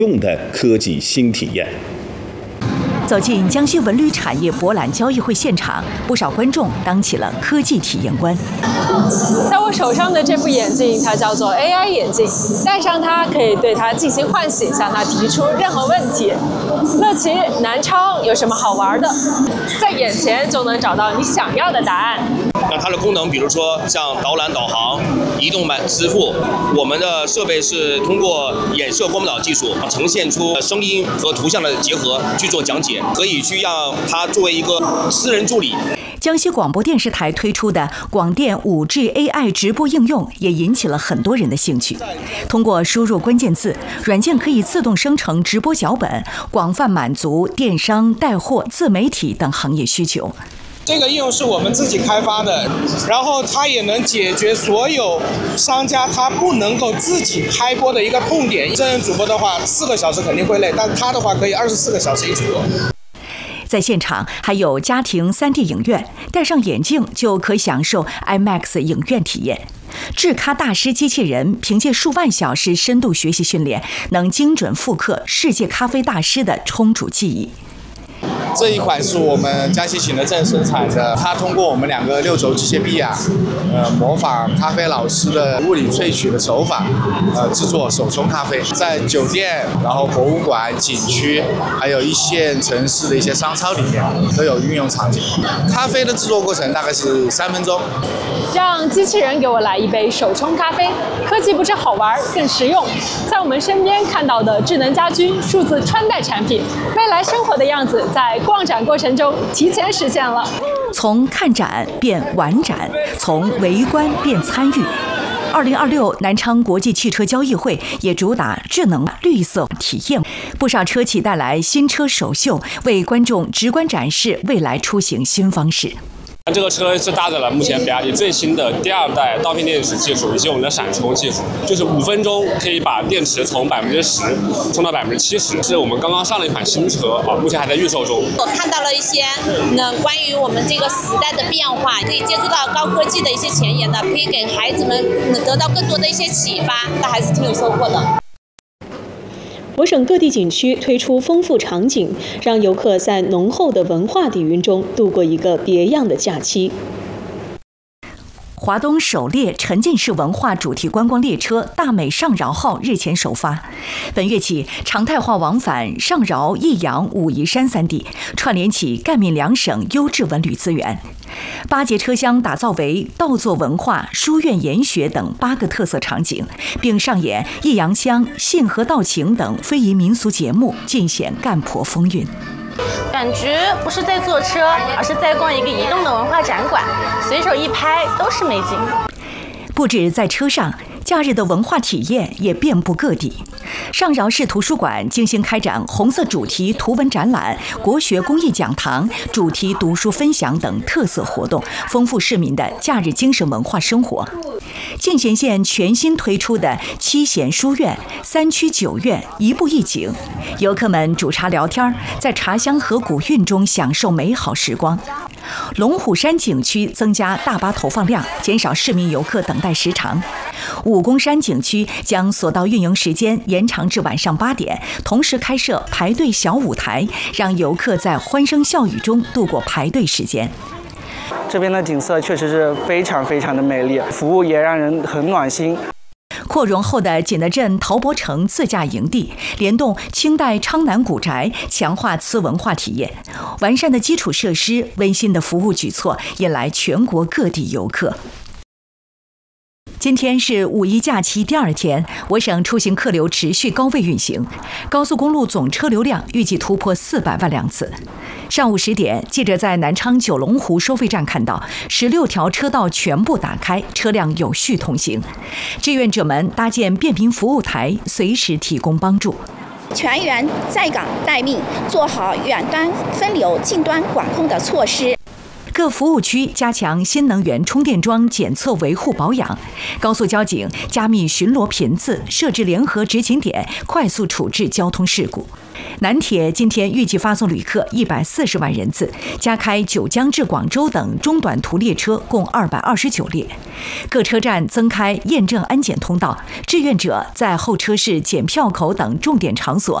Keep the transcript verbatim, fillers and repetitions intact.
用的科技新体验。 走进江西文旅产业博览交易会现场，不少观众当起了科技体验官。 在我手上的这副眼镜，它叫做 A I 眼镜，戴上它可以对它进行唤醒，向它提出任何问题。乐其南昌有什么好玩的？在眼前就能找到你想要的答案。 那它的功能，比如说像导览、导航、移动买支付，我们的设备是通过衍射光波导技术，呈现出声音和图像的结合去做讲解，可以去让它作为一个私人助理。 江西广播电视台推出的广电 五 G A I 直播应用也引起了很多人的兴趣。通过输入关键字，软件可以自动生成直播脚本，广泛满足电商、带货、自媒体等行业需求。 这个应用是我们自己开发的，然后它也能解决所有商家他不能够自己开播的一个痛点。真人主播的话，四个小时肯定会累，但他的话可以二十四个小时一直播。 在现场还有家庭 三 D 影院，戴上眼镜就可以享受 IMAX 影院体验。智咖大师机器人凭借数万小时深度学习训练，能精准复刻世界咖啡大师的冲煮技艺。 这一款是我们江西景德镇生产的，它通过我们两个六轴机械臂啊，呃，模仿咖啡老师的物理萃取的手法，呃，制作手冲咖啡。在酒店、然后博物馆、景区，还有一线城市的一些商超里面都有运用场景。咖啡的制作过程大概是三分钟。 让机器人给我来一杯手冲咖啡，科技不止好玩，更实用。在我们身边看到的智能家居、数字穿戴产品，未来生活的样子在逛展过程中提前实现了。 从看展变玩展，从围观变参与。二零二六南昌国际汽车交易会也主打智能绿色体验，不少车企带来新车首秀，为观众直观展示未来出行新方式。 这个车是搭载了目前比亚迪最新的第二代刀片电池技术以及我们的闪充技术，就是五分钟可以把电池从百分之十充到百分之七十，是我们刚刚上了一款新车啊，目前还在预售中。 我看到了一些呢关于我们这个时代的变化，可以接触到高科技的一些前沿的，可以给孩子们得到更多的一些启发，那还是挺有收获的。 我省各地景区推出丰富场景，让游客在浓厚的文化底蕴中度过一个别样的假期。 华东首列沉浸式文化主题观光列车大美上饶号日前首发，本月起常态化往返上饶、益阳、武夷山三地，串联起赣闽两省优质文旅资源。八节车厢打造为稻作文化、书院研学等八个特色场景，并上演益阳乡、信和道情等非遗民俗节目，尽显赣婆风韵。 感觉不是在坐车，而是在逛一个移动的文化展馆，随手一拍都是美景。 不止在车上，假日的文化体验也遍布各地。上饶市图书馆精心开展红色主题图文展览、国学公益讲堂、主题读书分享等特色活动，丰富市民的假日精神文化生活。进贤县全新推出的七贤书院、三区九院一步一景，游客们煮茶聊天，在茶香和古韵中享受美好时光。龙虎山景区增加大巴投放量，减少市民游客等待时长。武功山景区将索道运营时间延长至晚上八点，同时开设排队小舞台，让游客在欢声笑语中度过排队时间。 这边的景色确实是非常非常的美丽，服务也让人很暖心。 扩容后的景德镇陶博城自驾营地，联动清代昌南古宅，强化瓷文化体验。完善的基础设施、温馨的服务举措，引来全国各地游客。今天是五一假期第二天，我省出行客流持续高位运行，高速公路总车流量预计突破四百万辆次。上午十点，记者在南昌九龙湖收费站看到，十六条车道全部打开，车辆有序通行。志愿者们搭建便民服务台，随时提供帮助。 全员在岗待命，做好远端分流、近端管控的措施。 各服务区加强新能源充电桩检测维护保养，高速交警加密巡逻频次，设置联合执勤点，快速处置交通事故。南铁今天预计发送旅客一百四十万人次，加开九江至广州等中短途列车共二百二十九列。各车站增开验证安检通道，志愿者在候车室、检票口等重点场所